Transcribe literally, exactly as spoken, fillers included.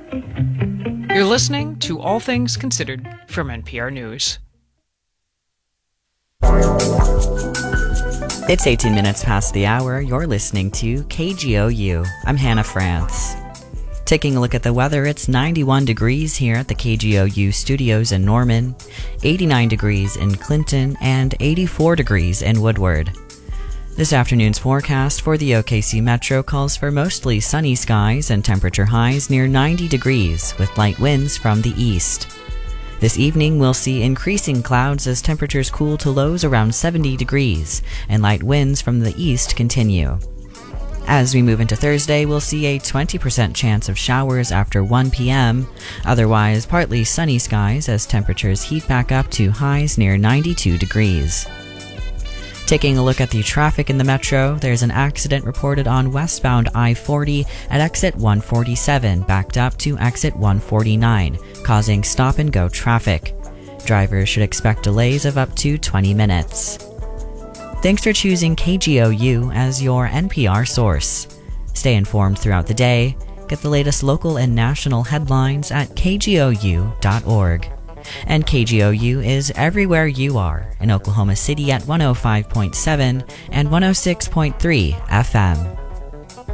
You're listening to All Things Considered from N P R News. It's eighteen minutes past the hour. You're listening to K G O U. I'm Hannah France. Taking a look at the weather, it's ninety-one degrees here at the K G O U studios in Norman, eighty-nine degrees in Clinton, and eighty-four degrees in Woodward. This afternoon's forecast for the O K C Metro calls for mostly sunny skies and temperature highs near ninety degrees with light winds from the east. This evening we'll see increasing clouds as temperatures cool to lows around seventy degrees and light winds from the east continue. As we move into Thursday, we'll see a twenty percent chance of showers after one p.m. Otherwise, partly sunny skies as temperatures heat back up to highs near ninety-two degrees. Taking a look at the traffic in the metro, there's an accident reported on westbound I forty at exit one forty-seven, backed up to exit one forty-nine, causing stop-and-go traffic. Drivers should expect delays of up to twenty minutes. Thanks for choosing K G O U as your N P R source. Stay informed throughout the day. Get the latest local and national headlines at k g o u dot org. And K G O U is everywhere you are in Oklahoma City at one oh five point seven and one oh six point three F M.